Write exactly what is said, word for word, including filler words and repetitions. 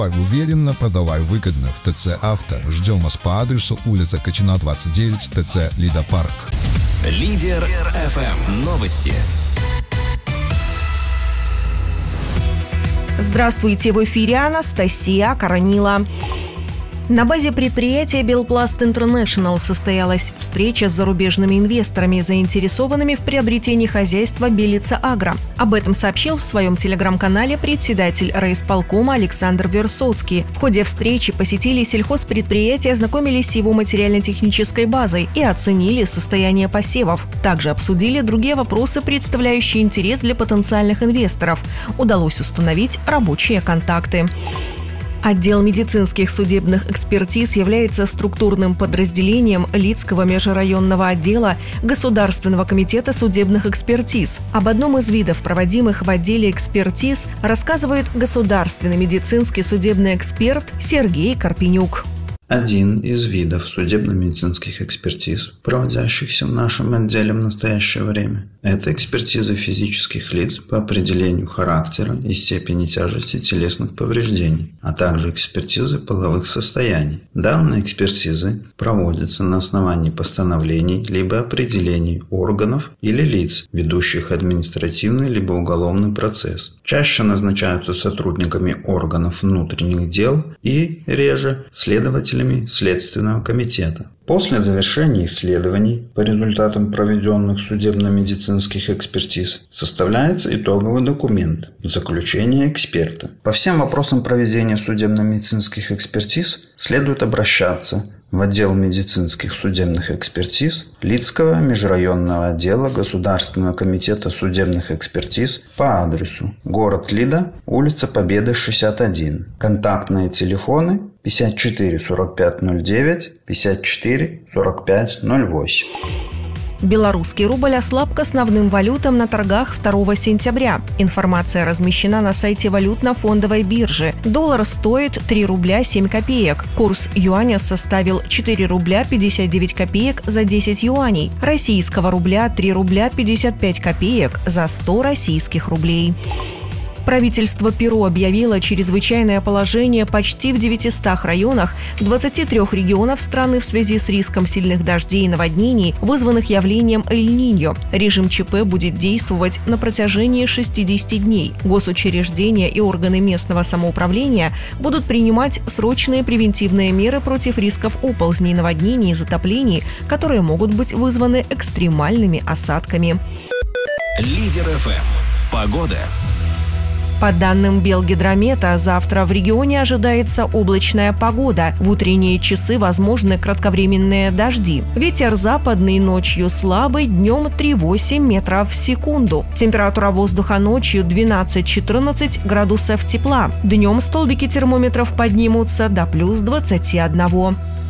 Покупай уверенно, продавай выгодно в ТЦ «Авто». Ждем вас по адресу улица Кочина, двадцать девять, ТЦ «Лидопарк». Лидер эф эм. Новости. Здравствуйте, в эфире Анастасия Коронила. На базе предприятия «Белпласт Интернешнл» состоялась встреча с зарубежными инвесторами, заинтересованными в приобретении хозяйства «Белица Агро». Об этом сообщил в своем телеграм-канале председатель райисполкома Александр Версоцкий. В ходе встречи посетили сельхозпредприятия, ознакомились с его материально-технической базой и оценили состояние посевов. Также обсудили другие вопросы, представляющие интерес для потенциальных инвесторов. Удалось установить рабочие контакты. Отдел медицинских судебных экспертиз является структурным подразделением Лидского межрайонного отдела Государственного комитета судебных экспертиз. Об одном из видов, проводимых в отделе экспертиз, рассказывает государственный медицинский судебный эксперт Сергей Карпенюк. Один из видов судебно-медицинских экспертиз, проводящихся в нашем отделе в настоящее время, это экспертиза физических лиц по определению характера и степени тяжести телесных повреждений, а также экспертизы половых состояний. Данные экспертизы проводятся на основании постановлений либо определений органов или лиц, ведущих административный либо уголовный процесс. Чаще назначаются сотрудниками органов внутренних дел и, реже, следователями Следственного комитета. После завершения исследований по результатам проведенных судебно-медицинских экспертиз составляется итоговый документ «Заключение эксперта». По всем вопросам проведения судебно-медицинских экспертиз следует обращаться в отдел медицинских судебных экспертиз Лидского межрайонного отдела Государственного комитета судебных экспертиз по адресу город Лида, улица Победы, шестьдесят один. Контактные телефоны пятьдесят четыре сорок пять ноль девять, пятьдесят четыре сорок пять ноль восемь. Белорусский рубль ослаб к основным валютам на торгах второго сентября. Информация размещена на сайте валютно-фондовой биржи. Доллар стоит три рубля семь копеек. Курс юаня составил четыре рубля пятьдесят девять копеек за десять юаней. Российского рубля три рубля пятьдесят пять копеек за сто российских рублей. Правительство Перу объявило чрезвычайное положение почти в девятистах районах двадцати трёх регионов страны в связи с риском сильных дождей и наводнений, вызванных явлением Эль-Ниньо. Режим ЧП будет действовать на протяжении шестидесяти дней. Госучреждения и органы местного самоуправления будут принимать срочные превентивные меры против рисков оползней, наводнений и затоплений, которые могут быть вызваны экстремальными осадками. Лидер эф эм. Погода. По данным Белгидромета, завтра в регионе ожидается облачная погода. В утренние часы возможны кратковременные дожди. Ветер западный ночью слабый, днем три-восемь метров в секунду. Температура воздуха ночью двенадцать-четырнадцать градусов тепла. Днем столбики термометров поднимутся до плюс двадцати одного.